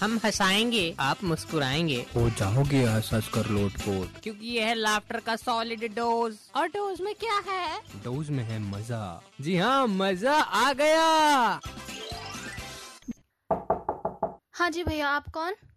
हम हंसाएंगे, आप मुस्कुराएंगे, हो जाओगे हंस कर लोटपोट, क्योंकि ये है लाफ्टर का सॉलिड डोज। और डोज में क्या है? डोज में है मजा। जी हाँ, मजा आ गया। हाँ जी भैया, आप कौन?